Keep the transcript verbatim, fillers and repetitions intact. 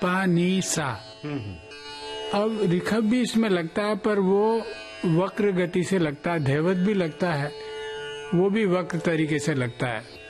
पा नी सा। अब रिखब भी इसमें लगता है, पर वो वक्र गति से लगता है, धैवत भी लगता है, वो भी वक्र तरीके से लगता है।